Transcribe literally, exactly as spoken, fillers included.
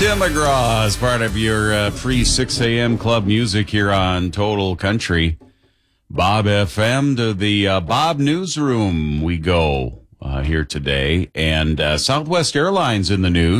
Tim McGraw as part of your uh, free six a.m. club music here on Total Country. Bob F M to the uh, Bob Newsroom we go uh, here today. And uh, Southwest Airlines in the news.